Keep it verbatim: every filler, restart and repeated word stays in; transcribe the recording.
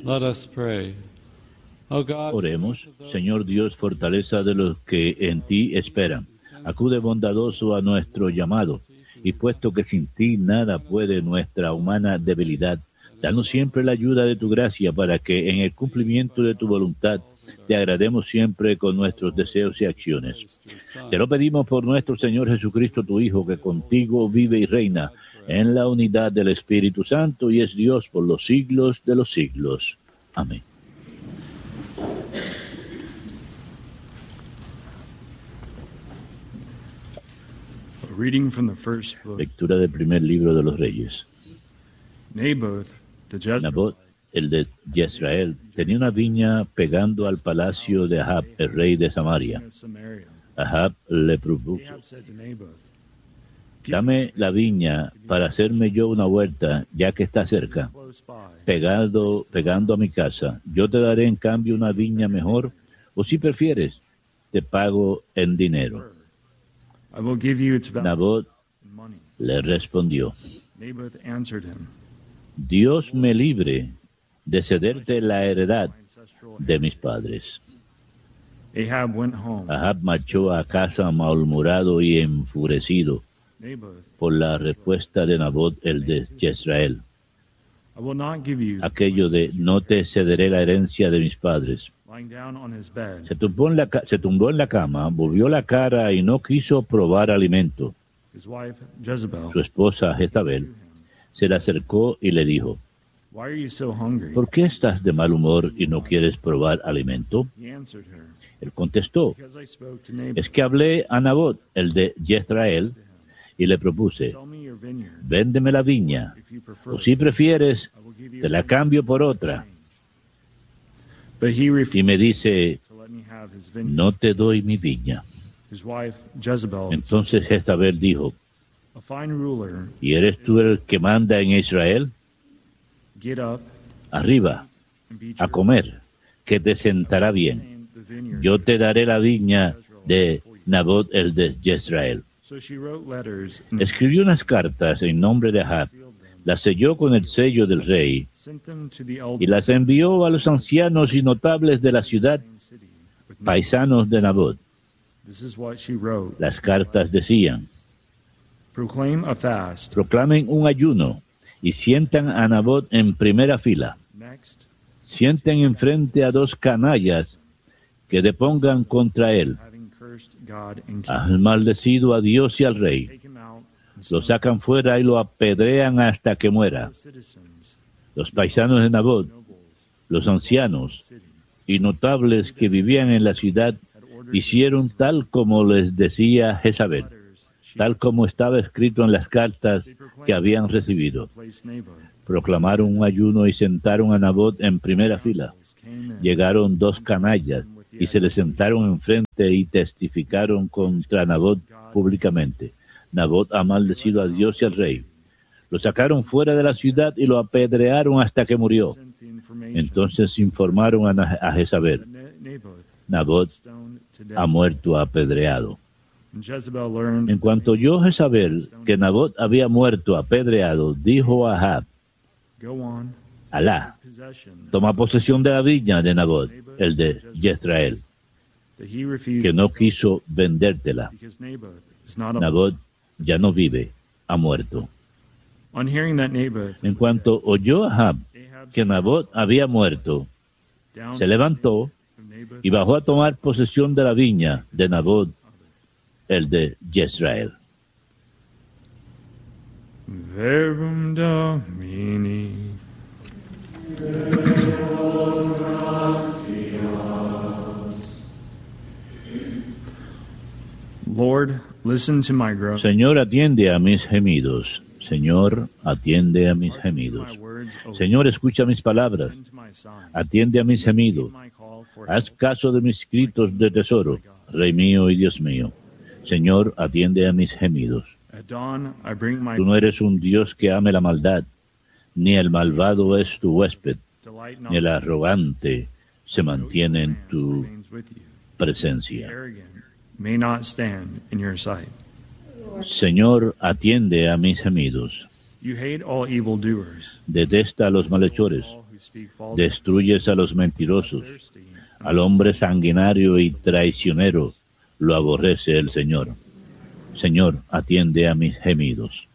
Let us pray. Oh God, Oremos. Señor Dios, fortaleza de los que en ti esperan. Acude bondadoso a nuestro llamado, y puesto que sin ti nada puede nuestra humana debilidad, danos siempre la ayuda de tu gracia para que en el cumplimiento de tu voluntad te agrademos siempre con nuestros deseos y acciones. Te lo pedimos por nuestro Señor Jesucristo, tu Hijo, que contigo vive y reina en la unidad del Espíritu Santo y es Dios por los siglos de los siglos. Amén. Reading from the first book. Lectura del primer libro de los Reyes. Naboth, the Jezreel, Nabot, el de Jezreel, tenía una viña pegando al palacio de Ahab, el rey de Samaria. of Samaria. Ahab le propuso: Ahab said to Naboth, dame la viña para hacerme yo una huerta, ya que está cerca, close by, pegado, pegando a mi casa. Yo te daré en cambio una viña mejor, o si prefieres, te pago en dinero. I will give you its value Nabot in money. le respondió: Naboth answered him, Dios me libre de cederte la heredad ancestral. de mis padres. Ahab went home. Ahab marchó a casa malhumorado y enfurecido Naboth, por la respuesta de Nabot, el de Jezreel. I will not give you. Aquello de no te cederé la herencia de mis padres. Lying down on his bed, Se tumbó en la, ca- se tumbó en la cama, volvió la cara y no quiso probar alimento. his wife Jezebel, Su esposa Jezabel se le acercó y le dijo: why are you so hungry? ¿por qué estás de mal humor y no quieres probar alimento? He answered her, Él contestó: because I spoke to Naboth, es que hablé a Nabot, el de Jezreel, y le propuse: sell me your vineyard. véndeme la viña, If you prefer, o si prefieres, I will give you te la cambio por otra. But he Y refused me dice: to let me have his vineyard. no te doy mi viña. His wife Jezebel, Entonces Jezabel dijo: a fine ruler, ¿y eres tú el que manda en Israel? get up Arriba, and beat a your comer, que te sentará bien. name the vineyard. Yo te daré la viña de Nabot, el de Jezreel. So she wrote letters and Escribió unas cartas en nombre de Ahab, sealed them, las selló con el sello del rey sent them to the y elders las envió a los ancianos y notables de la ciudad, of the same city. with Naboth. paisanos de Nabot. This is what she wrote. Las cartas decían: Proclaim a fast. proclamen un ayuno y sientan a Nabot en primera fila. Next, Sienten enfrente a dos canallas que depongan contra él. having cursed God and king, Han maldecido a Dios y al rey. take him out and Lo stone sacan fuera y lo apedrean hasta que muera. the citizens, Los paisanos de Nabot, nobles, los ancianos city, y notables que vivían en la ciudad had ordered hicieron tal como les decía Jezabel, letters. She tal como estaba escrito en las cartas they proclaimed que habían orders to recibido. replace Naboth. Proclamaron un ayuno y sentaron a Nabot en primera fila. Came in, Llegaron dos canallas y se le sentaron enfrente y testificaron contra Nabot públicamente. Nabot ha maldecido a Dios y al rey. Lo sacaron fuera de la ciudad y lo apedrearon hasta que murió. sent the information Entonces informaron a, Na- a Jezabel: that Na- Naboth Nabot stoned to death. ha muerto apedreado. And Jezebel learned En cuanto oyó Jezabel que Nabot había muerto apedreado, dijo a Ahab: go on Alá, possession toma posesión de la viña de Nabot, el de Jezreel, that he refused que no to sell quiso vendértela. because Naboth is not a Nabot ya no vive, ha muerto. On hearing that Naboth En cuanto oyó Ahab Ahab que Nabot había muerto, down se levantó from Naboth y bajó a tomar posesión de la viña de Nabot, el de Jezreel. Verum Domini. Lord, listen to my groan. Señor, atiende a mis gemidos. Señor, atiende a mis Hearken to gemidos. my words, O Señor, escucha mis palabras. Lord. Attend to my signs. Atiende a mis gemidos. Heed my call for Haz help. caso de mis gritos de tesoro, Rey mío y Dios mío. Señor, atiende a mis gemidos. At dawn I bring my Tú no eres un Dios que ame la maldad, ni el malvado es tu huésped, delight ni el not arrogante se mantiene en tu remains with you. presencia. Arrogant may not stand in your sight. Señor, atiende a mis gemidos. You hate all evildoers. Detesta a los malhechores. All who Destruyes a los mentirosos. Al hombre sanguinario y traicionero lo aborrece el Señor. Señor, atiende a mis gemidos.